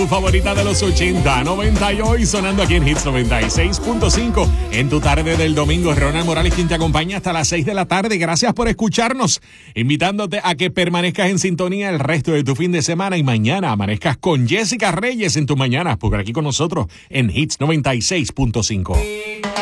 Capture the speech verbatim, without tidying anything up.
Tu favorita de los ochenta, noventa y hoy sonando aquí en Hits noventa y seis punto cinco. En tu tarde del domingo, Ronald Morales quien te acompaña hasta las seis de la tarde. Gracias por escucharnos, invitándote a que permanezcas en sintonía el resto de tu fin de semana y mañana amanezcas con Jessica Reyes en tus mañanas, por aquí con nosotros en Hits noventa y seis punto cinco.